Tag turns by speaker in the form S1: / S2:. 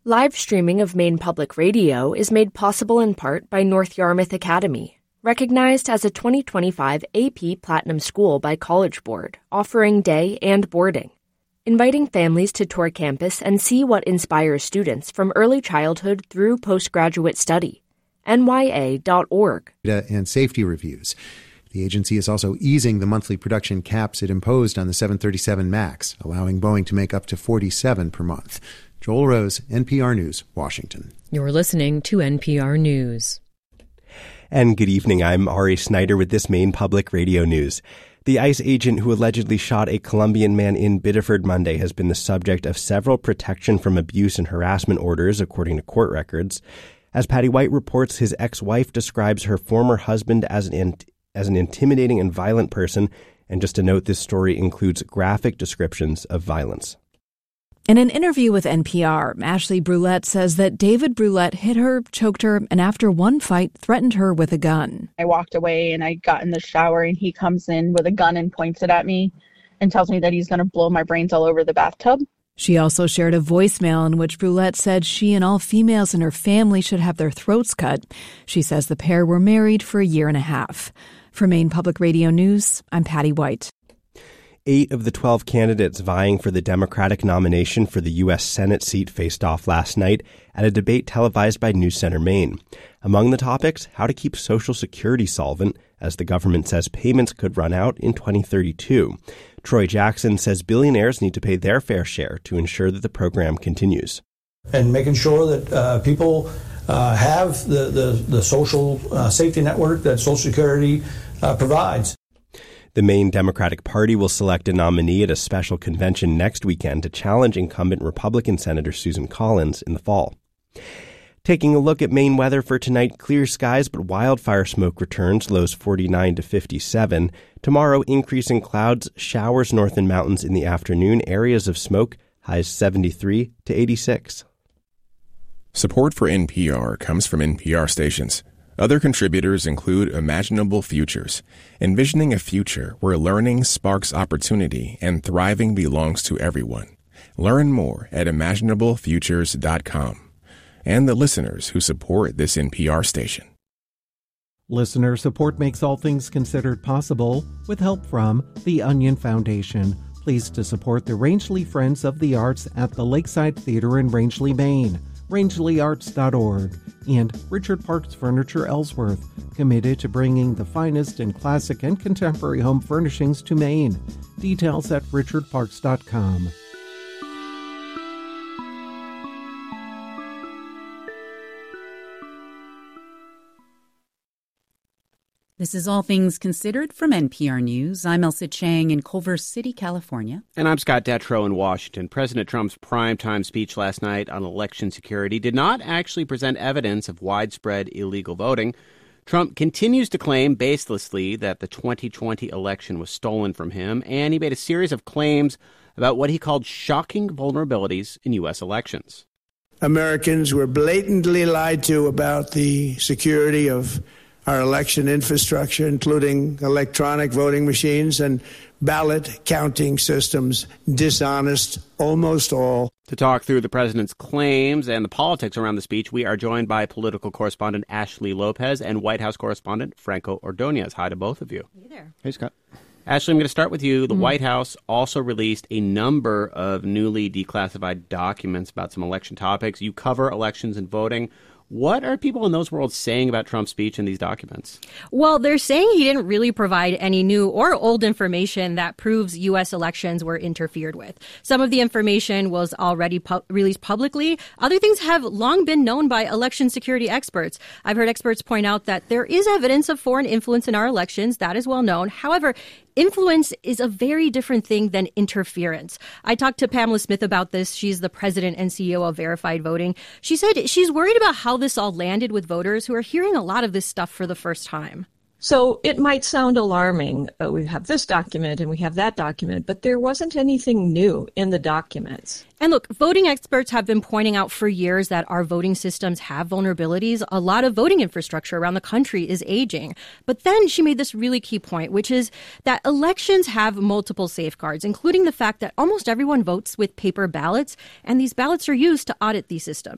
S1: Live streaming of Maine Public Radio is made possible in part by North Yarmouth Academy, recognized as a 2025 AP Platinum School by College Board, offering day and boarding, inviting families to tour campus and see what inspires students from early childhood through postgraduate study. nya.org.
S2: And safety reviews. The agency is also easing the monthly production caps it imposed on the 737 MAX, allowing Boeing to make up to 47 per month. Joel Rose, NPR News, Washington.
S3: You're listening to NPR News.
S4: And good evening. I'm Ari Snyder with this Maine Public Radio News. The ICE agent who allegedly shot a Colombian man in Biddeford Monday has been the subject of several protection from abuse and harassment orders, according to court records. As Patty White reports, his ex-wife describes her former husband as an intimidating and violent person. And just to note, this story includes graphic descriptions of violence.
S5: In an interview with NPR, Ashley Brulette says that David Brulette hit her, choked her, and after one fight, threatened her with a gun.
S6: I walked away and I got in the shower and he comes in with a gun and points it at me and tells me that he's going to blow my brains all over the bathtub.
S5: She also shared a voicemail in which Brulette said she and all females in her family should have their throats cut. She says the pair were married for a year and a half. For Maine Public Radio News, I'm Patty White.
S4: 8 of the 12 candidates vying for the Democratic nomination for the U.S. Senate seat faced off last night at a debate televised by News Center Maine. Among the topics, how to keep Social Security solvent, as the government says payments could run out in 2032. Troy Jackson says billionaires need to pay their fair share to ensure that the program continues.
S7: And making sure that people have the social safety network that Social Security provides.
S4: The Maine Democratic Party will select a nominee at a special convention next weekend to challenge incumbent Republican Senator Susan Collins in the fall. Taking a look at Maine weather for tonight, clear skies, but wildfire smoke returns, lows 49 to 57. Tomorrow, increasing clouds, showers north and mountains in the afternoon, areas of smoke, highs 73 to 86.
S8: Support for NPR comes from NPR stations. Other contributors include Imaginable Futures, envisioning a future where learning sparks opportunity and thriving belongs to everyone. Learn more at imaginablefutures.com. And the listeners who support this NPR station.
S9: Listener support makes All Things Considered possible with help from the Onion Foundation. Pleased to support the Rangeley Friends of the Arts at the Lakeside Theater in Rangeley, Maine. RangeleyArts.org, and Richard Parks Furniture Ellsworth, committed to bringing the finest in classic and contemporary home furnishings to Maine. Details at richardparks.com.
S10: This is All Things Considered from NPR News. I'm Elsa Chang in Culver City, California.
S11: And I'm Scott Detrow in Washington. President Trump's primetime speech last night on election security did not actually present evidence of widespread illegal voting. Trump continues to claim baselessly that the 2020 election was stolen from him, and he made a series of claims about what he called shocking vulnerabilities in U.S. elections.
S12: Americans were blatantly lied to about the security of our election infrastructure, including electronic voting machines and ballot counting systems, dishonest, almost all.
S11: To talk through the president's claims and the politics around the speech, we are joined by political correspondent Ashley Lopez and White House correspondent Franco Ordonez. Hi to both of you.
S13: Hey there.
S11: Hey, Scott. Ashley, I'm going to start with you. The White House also released a number of newly declassified documents about some election topics. You cover elections and voting. What are people in those worlds saying about Trump's speech in these documents?
S13: Well, they're saying he didn't really provide any new or old information that proves U.S. elections were interfered with. Some of the information was already released publicly. Other things have long been known by election security experts. I've heard experts point out that there is evidence of foreign influence in our elections. That is well known. However, influence is a very different thing than interference. I talked to Pamela Smith about this. She's the president and CEO of Verified Voting. She said she's worried about how this all landed with voters who are hearing a lot of this stuff for the first time.
S14: So it might sound alarming. We have this document and we have that document, but there wasn't anything new in the documents.
S13: And look, voting experts have been pointing out for years that our voting systems have vulnerabilities. A lot of voting infrastructure around the country is aging. But then she made this really key point, which is that elections have multiple safeguards, including the fact that almost everyone votes with paper ballots, and these ballots are used to audit these systems.